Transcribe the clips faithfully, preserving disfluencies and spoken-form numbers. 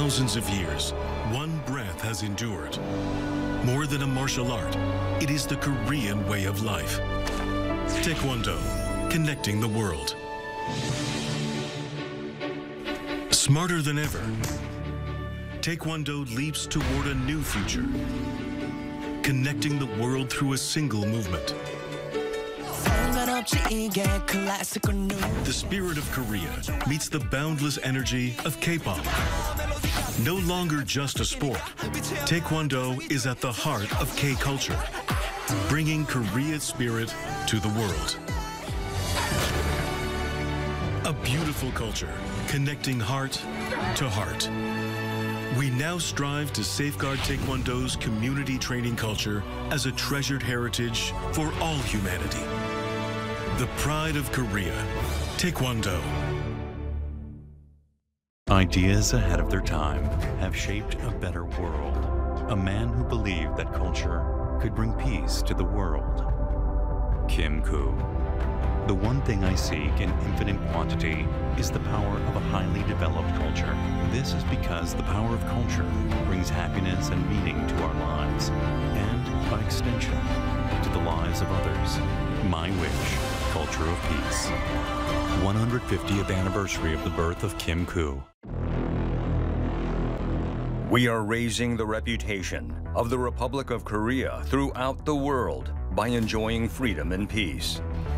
thousands of years, one breath has endured. More than a martial art, it is the Korean way of life. Taekwondo, connecting the world. Smarter than ever, Taekwondo leaps toward a new future, connecting the world through a single movement. The spirit of Korea meets the boundless energy of K-pop. No longer just a sport, Taekwondo is at the heart of K-culture, bringing Korea's spirit to the world. A beautiful culture, connecting heart to heart. We now strive to safeguard Taekwondo's community training culture as a treasured heritage for all humanity. The pride of Korea, Taekwondo. Ideas ahead of their time have shaped a better world. A man who believed that culture could bring peace to the world. Kim Koo. The one thing I seek in infinite quantity is the power of a highly developed culture. This is because the power of culture brings happiness and meaning to our lives, and, by extension, to the lives of others. My wish, culture of peace. one hundred fiftieth anniversary of the birth of Kim Koo. We are raising the reputation of the Republic of Korea throughout the world by enjoying freedom and peace.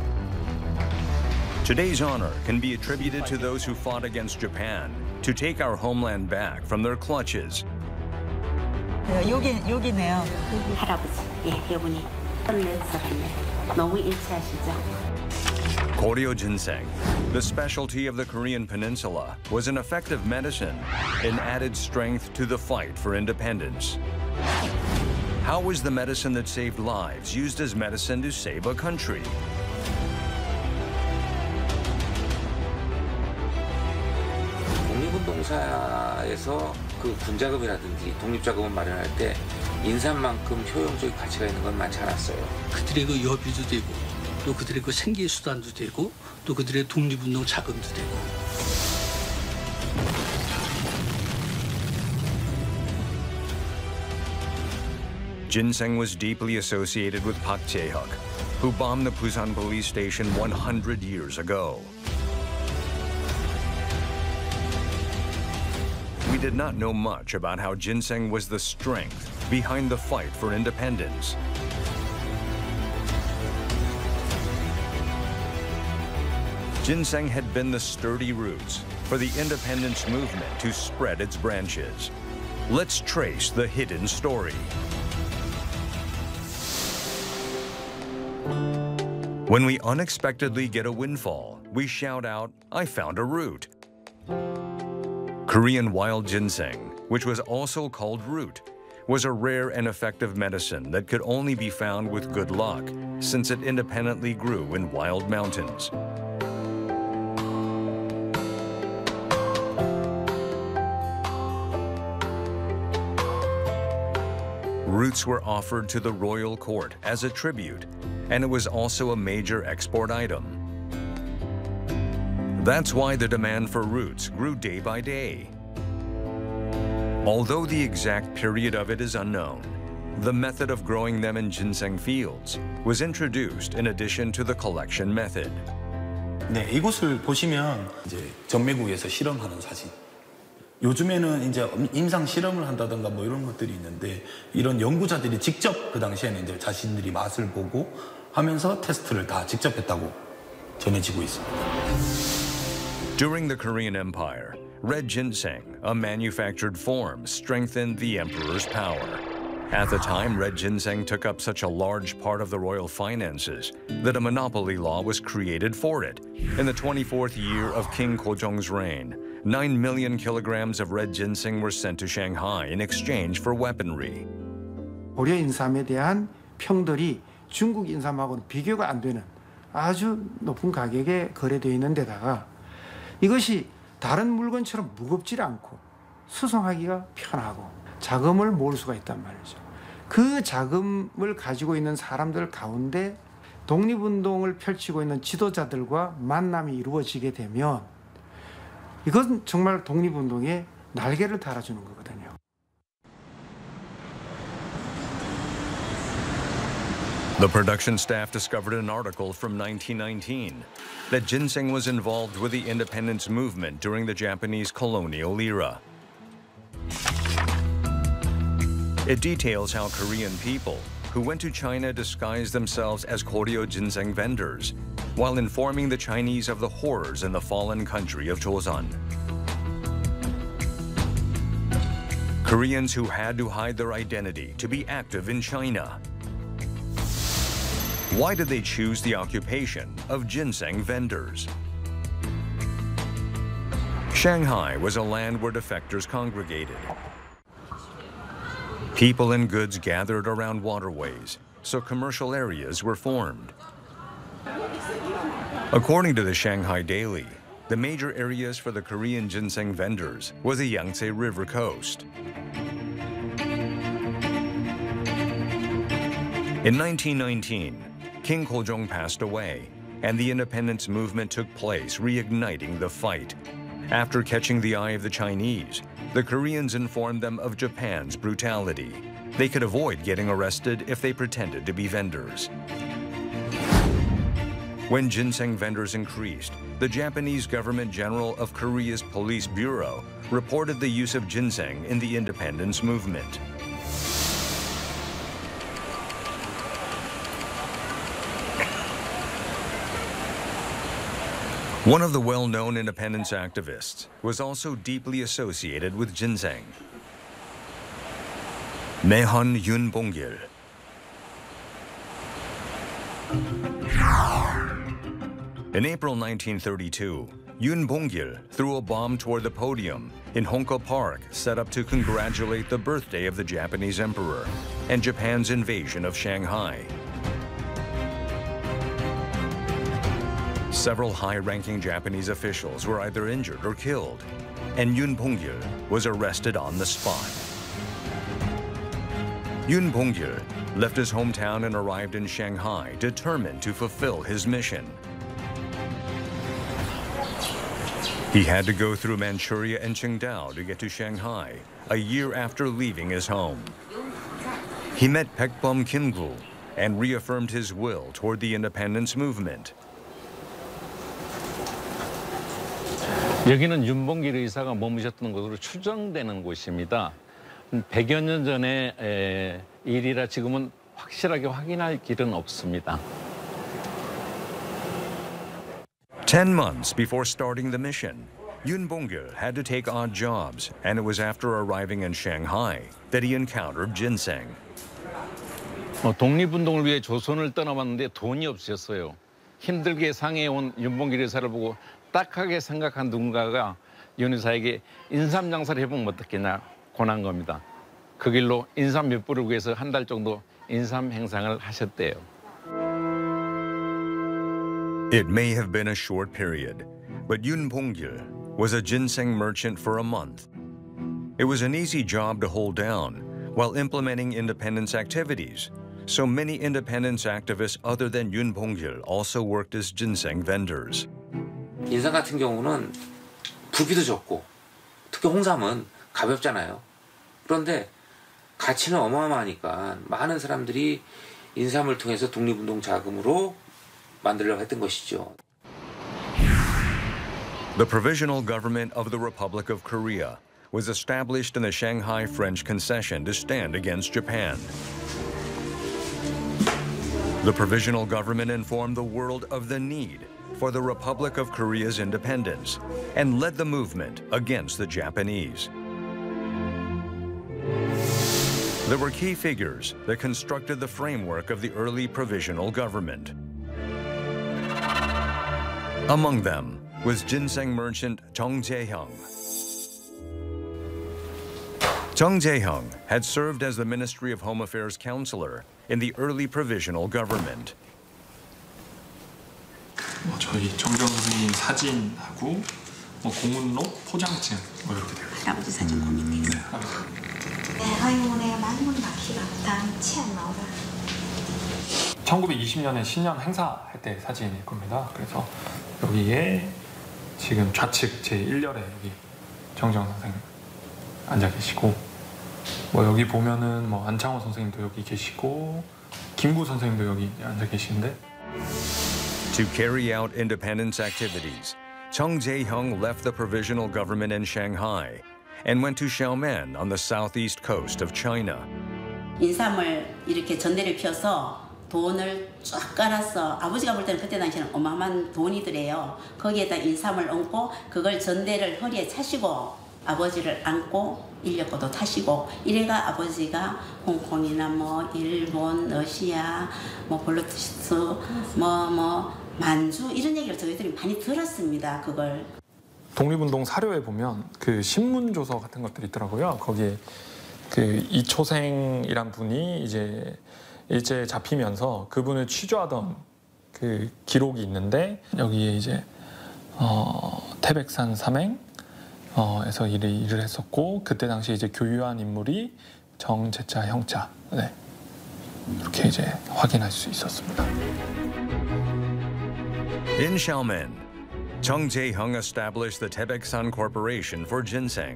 Today's honor can be attributed to those who fought against Japan to take our homeland back from their clutches. 여기 여기네요. 할아버지, 예, 여분이 끝냈었네. 너무 일치하시죠? Koryo Ginseng, the specialty of the Korean Peninsula, was an effective medicine and added strength to the fight for independence. How was the medicine that saved lives used as medicine to save a country? 독립운동사에서 그 군자금이라든지 독립자금을 마련할 때 인삼만큼 효용적인 가치가 있는 건 많지 않았어요. 그들의 그 여비도 되고 또 그들의 그 생계 수단도 되고 또 그들의 독립운동 자금도 되고. Ginseng was deeply associated with Park Jae-hyuk, who bombed the Busan police station one hundred years ago. We did not know much about how ginseng was the strength behind the fight for independence. Ginseng had been the sturdy roots for the independence movement to spread its branches. Let's trace the hidden story. When we unexpectedly get a windfall, we shout out, "I found a root." Korean wild ginseng, which was also called root, was a rare and effective medicine that could only be found with good luck, since it independently grew in wild mountains. Roots were offered to the royal court as a tribute, and it was also a major export item. That's why the demand for roots grew day by day. Although the exact period of it is unknown, the method of growing them in ginseng fields was introduced in addition to the collection method. 네, 이곳을 보시면 이제 전매구에서 실험하는 사진. 요즘에는 이제 임상 실험을 한다든가 뭐 이런 것들이 있는데 이런 연구자들이 직접 그 당시에는 이제 자신들이 맛을 보고 하면서 테스트를 다 직접 했다고 전해지고 있습니다. During the Korean Empire, red ginseng, a manufactured form, strengthened the emperor's power. At the time, red ginseng took up such a large part of the royal finances that a monopoly law was created for it. In the twenty-fourth year of King Gojong's reign, nine million kilograms of red ginseng were sent to Shanghai in exchange for weaponry. 고려 인삼에 대한 평들이 중국 인삼하고는 비교가 안 되는 아주 높은 가격에 거래되어 있는 데다가 이것이 다른 물건처럼 무겁지 않고 수송하기가 편하고 자금을 모을 수가 있단 말이죠. 그 자금을 가지고 있는 사람들 가운데 독립운동을 펼치고 있는 지도자들과 만남이 이루어지게 되면 이건 정말 독립운동의 날개를 달아주는 거거든요. The production staff discovered an article from nineteen nineteen that ginseng was involved with the independence movement during the Japanese colonial era. It details how Korean people who went to China disguised themselves as Koryo ginseng vendors while informing the Chinese of the horrors in the fallen country of Joseon. Koreans who had to hide their identity to be active in China. Why did they choose the occupation of ginseng vendors? Shanghai was a land where defectors congregated. People and goods gathered around waterways, so commercial areas were formed. According to the Shanghai Daily, the major areas for the Korean ginseng vendors was the Yangtze River coast. In nineteen nineteen, King Kojong passed away, and the independence movement took place, reigniting the fight. After catching the eye of the Chinese, the Koreans informed them of Japan's brutality. They could avoid getting arrested if they pretended to be vendors. When ginseng vendors increased, the Japanese Government General of Korea's Police Bureau reported the use of ginseng in the independence movement. One of the well-known independence activists was also deeply associated with ginseng. Mahon Yun-Bong-gil. In April nineteen thirty-two, Yun-Bong-gil threw a bomb toward the podium in Honko Park set up to congratulate the birthday of the Japanese emperor and Japan's invasion of Shanghai. Several high-ranking Japanese officials were either injured or killed, and Yun-Bong-gil was arrested on the spot. Yun-Bong-gil left his hometown and arrived in Shanghai, determined to fulfill his mission. He had to go through Manchuria and Qingdao to get to Shanghai, a year after leaving his home. He met Baekbom Kim-gul and reaffirmed his will toward the independence movement. 여기는 윤봉길 의사가 머무셨던 곳으로 추정되는 곳입니다. 백여 년 전의 에, 일이라 지금은 확실하게 확인할 길은 없습니다. Ten months before starting the mission, Yun-Bong-gil had to take odd jobs, and it was after arriving in Shanghai that he encountered ginseng. 어, 독립운동을 위해 조선을 떠나봤는데 돈이 없었어요. 힘들게 상해온 윤봉길 의사를 보고 딱하게 생각한 누군가가 윤 의사에게 인삼 장사를 해보면 어떻겠냐 권한 겁니다. 그 길로 인삼 몇 불을 구해서 한 달 정도 인삼 행상을 하셨대요. It may have been a short period, but Yun-Bong-gil was a ginseng merchant for a month. It was an easy job to hold down while implementing independence activities, so many independence activists other than Yun-Bong-gil also worked as ginseng vendors. 인삼 같은 경우는 부피도 적고 특히 홍삼은 가볍잖아요. 그런데 가치는 어마어마하니까 많은 사람들이 인삼을 통해서 독립운동 자금으로 만들려고 했던 것이죠. The Provisional Government of the Republic of Korea was established in the Shanghai French Concession to stand against Japan. The Provisional Government informed the world of the need for the Republic of Korea's independence and led the movement against the Japanese. There were key figures that constructed the framework of the early provisional government. Among them was ginseng merchant Chung Jae-hyung. Chung Jae-hyung had served as the Ministry of Home Affairs counselor in the early provisional government. 뭐 저희 정경 선생님 사진하고 뭐 공문록, 포장증 뭐 이렇게 되어 있어요. 아버지 사진 거기 돼 있어요. 천구백이십 년에 신년 행사할 때 사진일 겁니다. 그래서 여기에 지금 좌측 제일 열에 여기 정경 선생님 앉아 계시고 뭐 여기 보면은 뭐 안창호 선생님도 여기 계시고 김구 선생님도 여기 앉아 계시는데. To carry out independence activities, Chung Jae-hyung left the provisional government in Shanghai and went to Xiamen on the southeast coast of China. 인삼을 이렇게 전대를 펴서 돈을 쫙 깔아서 아버지가 볼 때는 그때 당시에는 어마어마한 돈이더래요. 거기에다 인삼을 얹고 그걸 전대를 허리에 차시고 아버지를 안고 인력거도 타시고 이래가 아버지가 홍콩이나 뭐 일본, 러시아, 뭐 볼로티스, 뭐 뭐 만주 이런 얘기를 저희들이 많이 들었습니다. 그걸. 독립운동 사료에 보면 그 신문 조서 같은 것들이 있더라고요. 거기에 그 이초생이란 분이 이제 일제에 잡히면서 그분을 취조하던 그 기록이 있는데 여기에 이제 어, 태백산 삼행 어, 에서 일을, 일을 했었고 그때 당시 이제 교유한 인물이 정제자 형자 네. 이렇게 이제 확인할 수 있었습니다. In Xiamen, Chung Jae-hyung established the Taebaeksan Corporation for ginseng.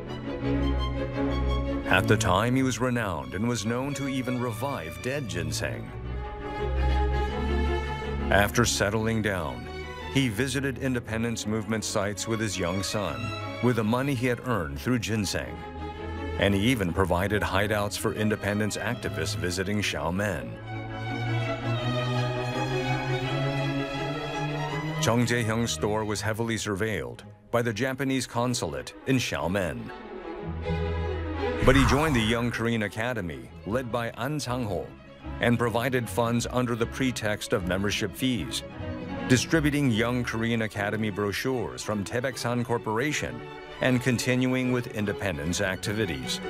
At the time, he was renowned and was known to even revive dead ginseng. After settling down, he visited independence movement sites with his young son, with the money he had earned through ginseng. And he even provided hideouts for independence activists visiting Xiamen. Chung Jae-hyung's store was heavily surveilled by the Japanese consulate in Xiamen. But he joined the Young Korean Academy, led by An Sang-ho, and provided funds under the pretext of membership fees, distributing Young Korean Academy brochures from Taebaeksan Corporation and continuing with independence activities.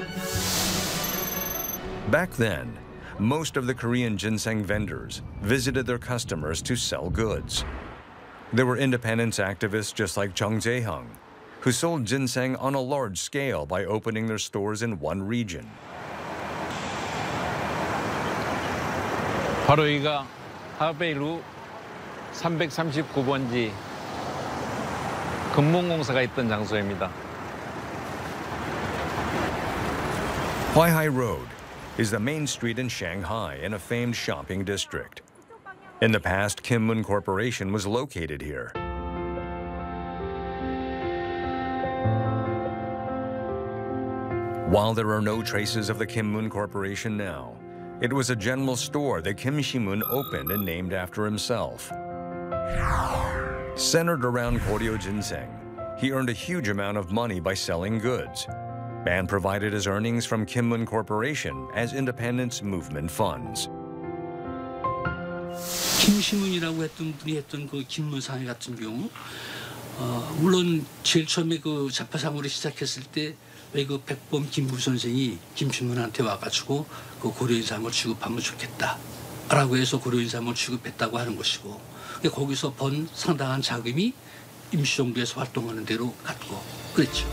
Back then, most of the Korean ginseng vendors visited their customers to sell goods. There were independence activists just like Chung Jae-hyung, who sold ginseng on a large scale by opening their stores in one region. 바로 여기가 하베이루 삼백삼십구 번지 금문공사가 있던 장소입니다. Huaihai Road is the main street in Shanghai in a famed shopping district. In the past, Kim Mun Corporation was located here. While there are no traces of the Kim Mun Corporation now, it was a general store that Kim Shi-mun opened and named after himself. Centered around Koryo ginseng, he earned a huge amount of money by selling goods and provided his earnings from Kim Mun Corporation as independence movement funds. 김시문이라고 했던 분이 했던 그 김문상회 같은 경우, 어, 물론 제일 처음에 그 자파상으로 시작했을 때 왜 그 백범 김구 선생이 김시문한테 와가지고 그 고려인삼을 취급하면 좋겠다라고 해서 고려인삼을 취급했다고 하는 것이고, 거기서 번 상당한 자금이 임시정부에서 활동하는 대로 갔고 그랬죠.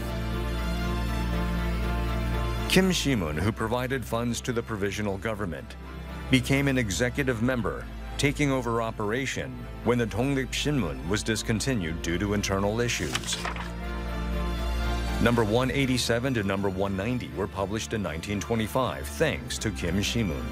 Kim Shi-mun, who provided funds to the provisional government, became an executive member, taking over operation when the Donglip Shinmun was discontinued due to internal issues. Number one eighty-seven to number one ninety were published in nineteen twenty-five, thanks to Kim Shi-mun.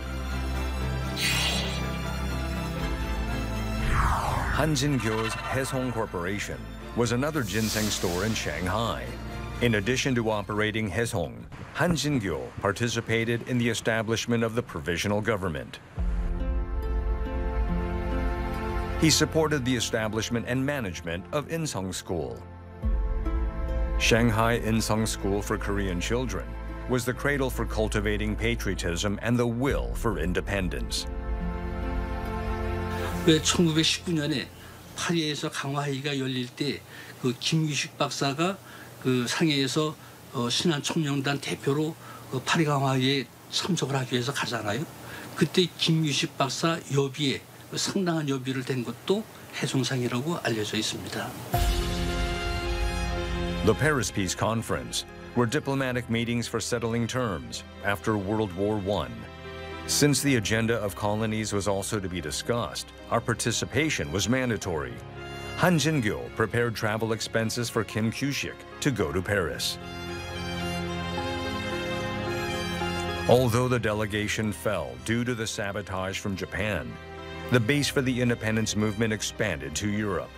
Hanjin-gyo's Haesong Corporation was another ginseng store in Shanghai. In addition to operating Haesong, Hanjin-gyo participated in the establishment of the provisional government. He supported the establishment and management of Insung School. Shanghai Insung School for Korean Children was the cradle for cultivating patriotism and the will for independence. 왜 천구백십구 년에 파리에서 강화회의가 열릴 때 그 김규식 박사가 그 상해에서 어, 신한총영단 대표로 그 파리 강화회의에 참석을 하기 위해서 가잖아요. 그때 김규식 박사 여비에 그 상당한 여비를 댄 것도 해송상이라고 알려져 있습니다. The Paris Peace Conference were diplomatic meetings for settling terms after World War One. Since the agenda of colonies was also to be discussed, our participation was mandatory. Han Jin-gyo prepared travel expenses for Kim Kyushik to go to Paris. Although the delegation fell due to the sabotage from Japan, the base for the independence movement expanded to Europe.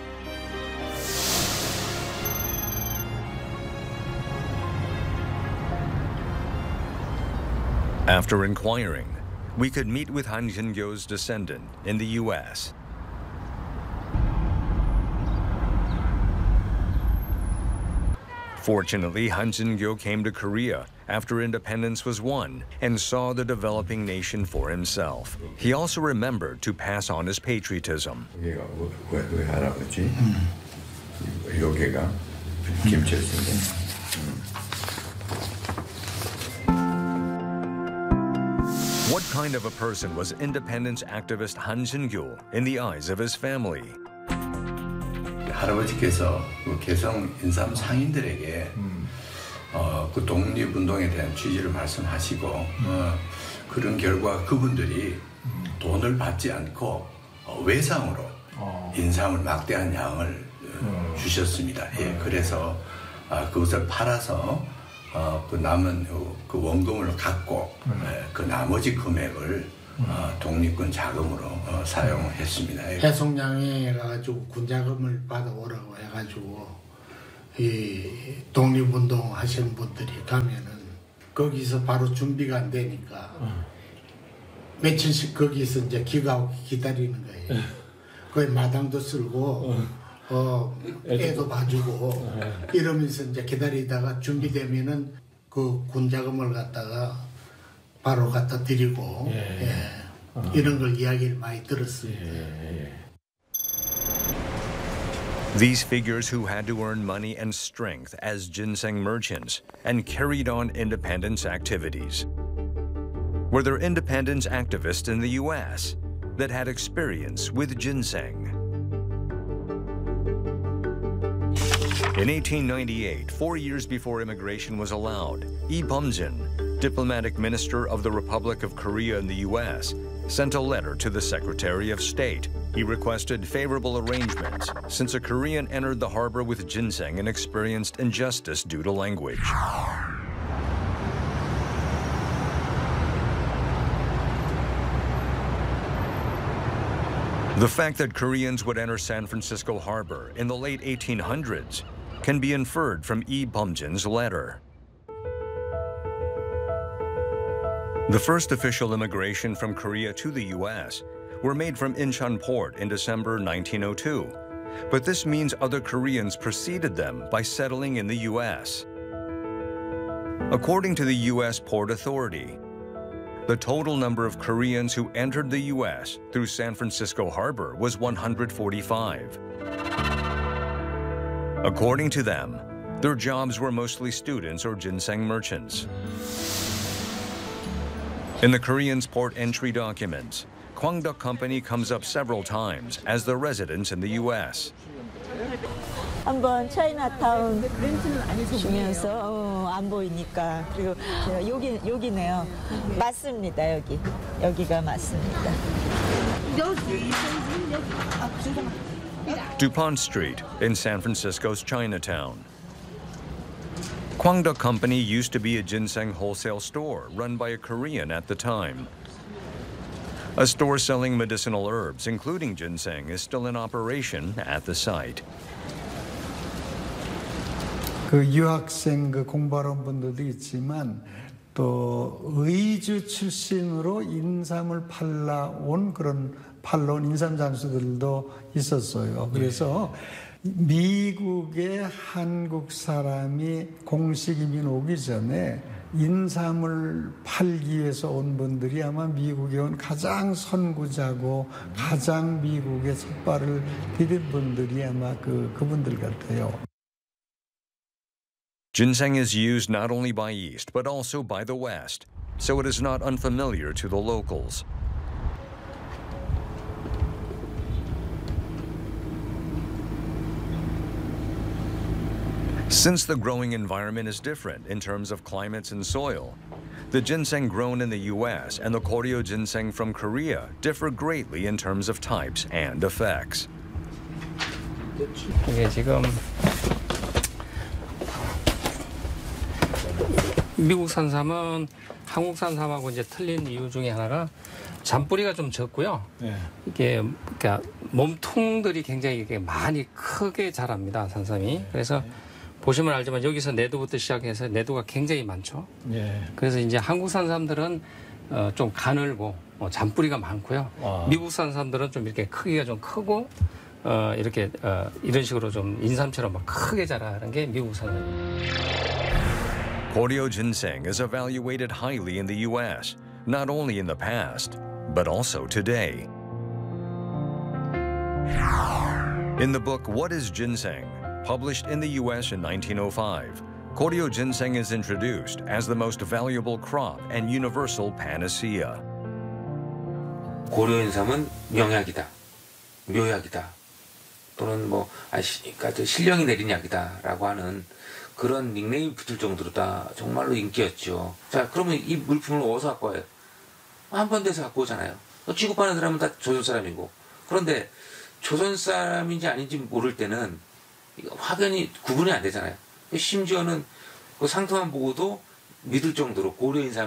After inquiring, we could meet with Han Jin-gyo's descendant in the U S. Fortunately, Han Jin-gyo came to Korea after independence was won and saw the developing nation for himself. He also remembered to pass on his patriotism. What kind of a person was independence activist Han Jin-gyo in the eyes of his family? 할아버지께서 그 개성 인삼 상인들에게 음. 어, 그 독립운동에 대한 취지를 말씀하시고 음. 어, 그런 결과 그분들이 음. 돈을 받지 않고 어, 외상으로 어. 인삼을 막대한 양을 음. 주셨습니다. 예, 음. 그래서 아, 그것을 팔아서 어, 그 남은 그 원금을 갖고 음. 예, 그 나머지 금액을 음. 어, 독립군 자금으로 어, 사용했습니다. 해송량에 가가지고 군자금을 받아오라고 해가지고 이 독립운동 하시는 분들이 가면은 거기서 바로 준비가 안 되니까 음. 며칠씩 거기서 이제 기가 기다리는 거예요. 음. 거기 마당도 쓸고 음. 어, 애도 봐주고 음. 이러면서 이제 기다리다가 준비되면은 그 군자금을 갖다가 바로 갖다 드리고 예. 예. 어. 이런 걸 이야기를 많이 들었습니다. 예. 예. These figures who had to earn money and strength as ginseng merchants and carried on independence activities. Were there independence activists in the U S that had experience with ginseng? In eighteen ninety-eight, four years before immigration was allowed, Lee Bum-jin, diplomatic minister of the Republic of Korea in the U S, sent a letter to the Secretary of State. He requested favorable arrangements since a Korean entered the harbor with ginseng and experienced injustice due to language. The fact that Koreans would enter San Francisco Harbor in the late eighteen hundreds can be inferred from Lee Bum-jin's letter. The first official immigration from Korea to the U S were made from Incheon Port in December nineteen oh two, but this means other Koreans preceded them by settling in the U S. According to the U S Port Authority, the total number of Koreans who entered the U S through San Francisco Harbor was one hundred forty-five. According to them, their jobs were mostly students or ginseng merchants. In the Koreans' port entry documents, Kwangdeok Company comes up several times as the residents in the U S. 한번 차이나타운 주면서 어, 안 보이니까 그리고 여기 여기네요. 맞습니다. 여기 여기가 맞습니다. DuPont Street in San Francisco's Chinatown. Kwangdeok Company used to be a ginseng wholesale store run by a Korean at the time. A store selling medicinal herbs, including ginseng, is still in operation at the site. 그 유학생 그 공부하러 온 분들도 있지만 또 의주 출신으로 인삼을 팔러 온 그런 팔러 온 인삼 장수들도 있었어요. 그래서 미국에 한국 사람이 공식 이민 오기 전에 인삼을 팔기 위해서 온 분들이 아마 미국에 온 가장 선구자고 가장 미국에 첫발을 디딘 분들이 아마 그 그분들 같아요. Ginseng is used not only by East, but also by the West, so it is not unfamiliar to the locals. Since the growing environment is different in terms of climates and soil, the ginseng grown in the U S and the Koryo ginseng from Korea differ greatly in terms of types and effects. 이게 지금 미국 산삼은 한국 산삼하고 이제 틀린 이유 중에 하나가 잔뿌리가 좀 적고요. 네. 이게 그러니까 몸통들이 굉장히 이게 많이 크게 자랍니다. 산삼이. 그래서 보시면 알지만 여기서 내두부터 시작해서 내두가 굉장히 많죠. 예. 그래서 이제 한국 산삼들은 어, 좀 가늘고 어, 잔뿌리가 많고요. 아. 미국 산삼들은 좀 이렇게 크기가 좀 크고 어, 이렇게 어, 이런 식으로 좀 인삼처럼 막 크게 자라는 게 미국 산삼입니다. Koryo ginseng is evaluated highly in the U S, not only in the past, but also today. In the book What is Ginseng, published in the U S in nineteen oh five, Koryo ginseng is introduced as the most valuable crop and universal panacea. 고려 인삼은 명약이다, 묘약이다, 또는 뭐 아, 그러니까 신령이 내린 약이다라고 하는 그런 닉네임 붙을 정도로 다 정말로 인기였죠. 자, 그러면 이 물품을 어디서 갖고 와요? 한 번 돼서 갖고 오잖아요. 취급하는 사람은 다 조선 사람이고. 그런데 조선 사람인지 아닌지 모를 때는 확연히 구분이 안 되잖아요. 심지어는 그 상태만 보고도 믿을 정도로 고려 인삼